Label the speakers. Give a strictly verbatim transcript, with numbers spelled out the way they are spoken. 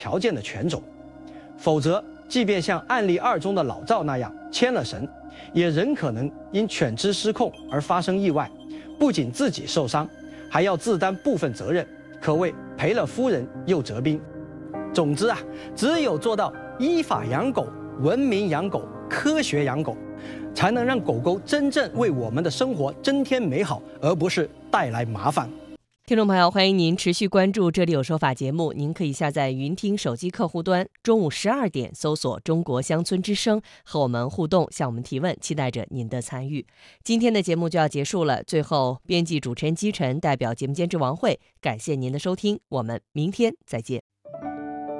Speaker 1: 条件的犬种，否则，即便像案例二中的老赵那样牵了绳，也仍可能因犬只失控而发生意外，不仅自己受伤，还要自担部分责任，可谓赔了夫人又折兵。总之啊，只有做到依法养狗、文明养狗、科学养狗，才能让狗狗真正为我们的生活增添美好，而不是带来麻烦。
Speaker 2: 听众朋友，欢迎您持续关注《这里有说法》节目，您可以下载云听手机客户端，中午十二点搜索中国乡村之声，和我们互动，向我们提问，期待着您的参与。今天的节目就要结束了，最后编辑主持人姬晨代表节目监制王慧，感谢您的收听，我们明天再见。